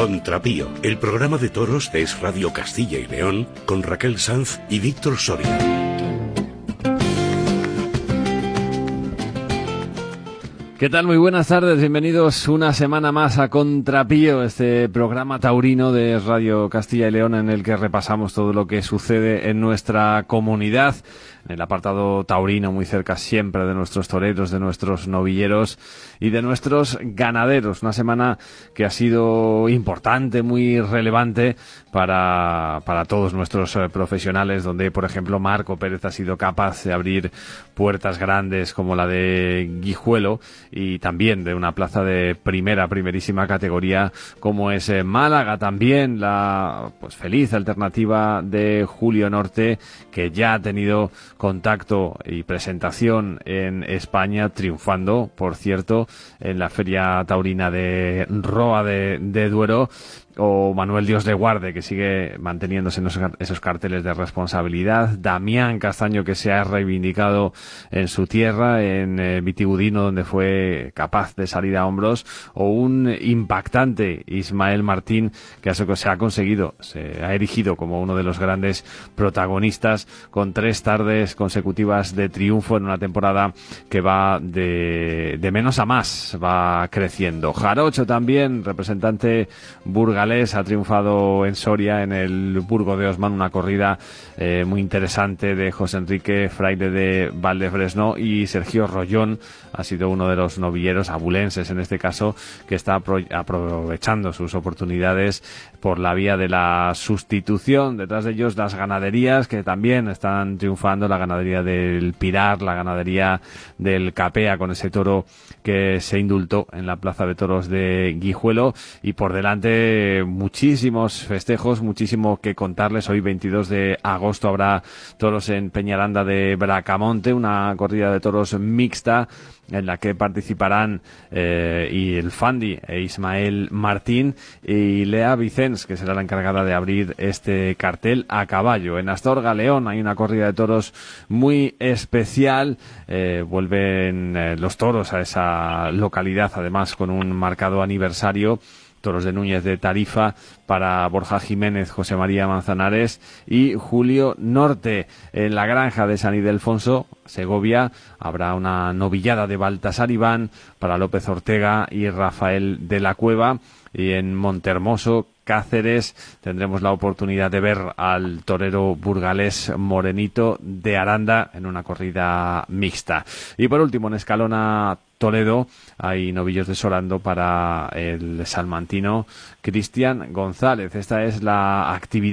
Contrapío, el programa de toros de Es Radio Castilla y León, con Raquel Sanz y Víctor Soria. ¿Qué tal? Muy buenas tardes, bienvenidos una semana más a Contrapío, este programa taurino de Radio Castilla y León en el que repasamos todo lo que sucede en nuestra comunidad, en el apartado taurino, muy cerca siempre de nuestros toreros, de nuestros novilleros y de nuestros ganaderos. Una semana que ha sido importante, muy relevante para todos nuestros profesionales, donde, por ejemplo, Marco Pérez ha sido capaz de abrir puertas grandes como la de Guijuelo y también de una plaza de primerísima categoría como es Málaga. También la feliz alternativa de Julio Norte, que ya ha tenido contacto y presentación en España, triunfando, por cierto, en la Feria Taurina de Roa de Duero, o Manuel Dios le guarde, que sigue manteniéndose en esos carteles de responsabilidad. Damián Castaño, que se ha reivindicado en su tierra, en Vitigudino, donde fue capaz de salir a hombros, o un impactante Ismael Martín, que se ha erigido como uno de los grandes protagonistas, con 3 tardes consecutivas de triunfo en una temporada que va de menos a más, va creciendo. Jarocho también, representante burgalés, ha triunfado en Soria, en el Burgo de Osman, una corrida muy interesante de José Enrique Fraile de Valdefresno, y Sergio Rollón ha sido uno de los novilleros abulenses, en este caso, que está aprovechando sus oportunidades por la vía de la sustitución. Detrás de ellos las ganaderías, que también están triunfando, la ganadería del Pilar, la ganadería del Capea, con ese toro que se indultó en la Plaza de Toros de Guijuelo, y por delante muchísimos festejos, muchísimo que contarles. Hoy 22 de agosto habrá toros en Peñaranda de Bracamonte, una corrida de toros mixta en la que participarán y el Fandi e Ismael Martín y Lea Vicens, que será la encargada de abrir este cartel a caballo. En Astorga, León, hay una corrida de toros muy especial. Vuelven los toros a esa localidad, además con un marcado aniversario. Toros de Núñez de Tarifa para Borja Jiménez, José María Manzanares y Julio Norte. En la granja de San Ildefonso, Segovia, habrá una novillada de Baltasar Iván para López Ortega y Rafael de la Cueva. Y en Montehermoso, Cáceres, tendremos la oportunidad de ver al torero burgalés Morenito de Aranda en una corrida mixta. Y por último, en Escalona, Toledo, hay novillos de Sorando para el salmantino Cristian González. Esta es la actividad